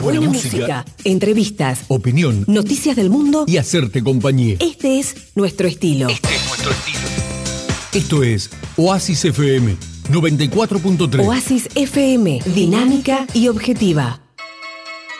buena música, entrevistas, opinión, noticias del mundo y hacerte compañía. Este es nuestro estilo. Esto es Oasis FM 94.3. Oasis FM, dinámica y objetiva.